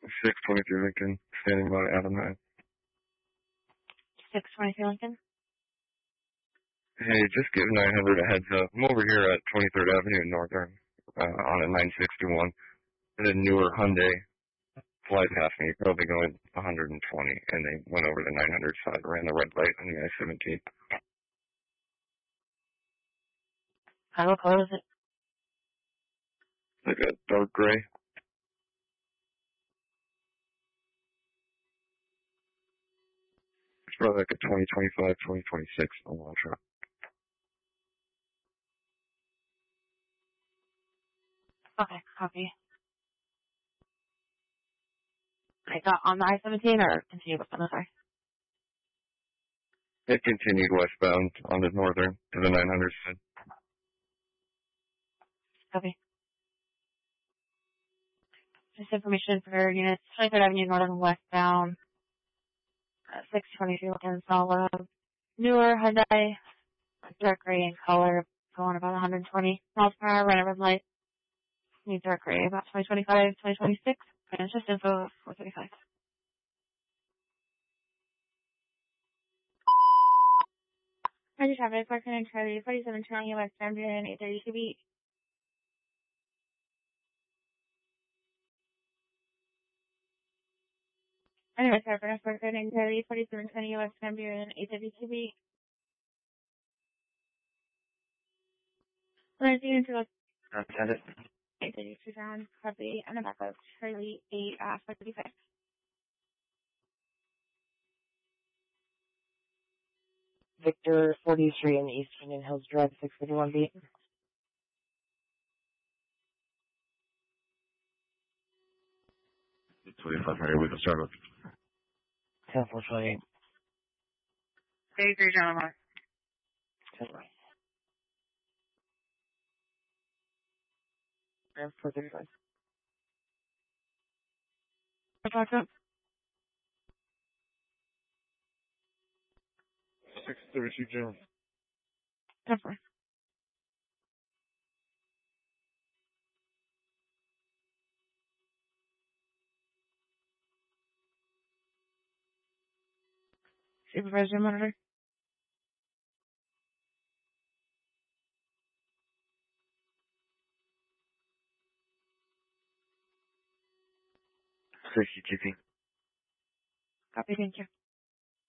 623 Lincoln, standing by Adam 9. 623 Lincoln. Hey, just give 900 a heads up. I'm over here at 23rd Avenue in Northern, on a 961. And a newer Hyundai fly past me, probably going 120, and they went over the 900 side, ran the red light on the I-17. What color is it? Like a dark gray. It's probably like a 2025, 2026 Elantra. Okay, copy. I got on the I-17 or continue with them, sorry? It continued westbound on the Northern to the 900 side. Copy. Just information for units 23rd Avenue Northern westbound, 623 Lincoln Solid. Newer Hyundai, dark gray in color, going about 120 miles per hour, ran a red light. Need dark gray, about 2025, 2026. And it's just info 435. Roger traffic, parking and Charlie, 47 Charlie West Camden, 830 QB. Anyway, sorry for parking and Charlie, 4720 West Camden, 830 QB. Let's see into Send it. 832 down, copy, and the back of Charlie, 845. Victor 43 in the East Indian Hills Drive, 651B. It's 2500, we can start with. 10428. 33 John Mark. 435. What's up? 632 General. Definitely. Supervisor monitor. 60 GP. Copy, thank you.